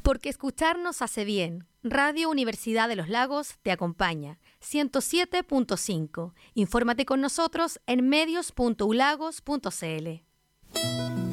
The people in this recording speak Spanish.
Porque escucharnos hace bien. Radio Universidad de los Lagos te acompaña. 107.5. Infórmate con nosotros en medios.ulagos.cl.